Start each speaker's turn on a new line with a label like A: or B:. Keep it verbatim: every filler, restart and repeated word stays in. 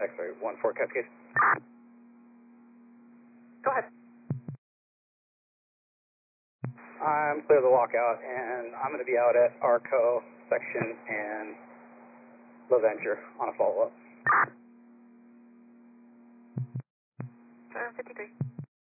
A: X-ray one four Cascade.
B: Go ahead.
A: I'm clear of the walkout, and I'm going to be out at Arco section and LaVenture on a follow-up.
B: Uh, fifty-three.